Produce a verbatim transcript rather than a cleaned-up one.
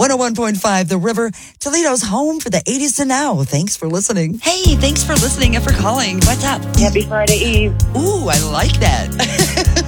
one oh one point five The River, Toledo's home for the eighties to now. Thanks for listening. Hey, thanks for listening and for calling. What's up? Happy Friday Eve. Ooh, I like that.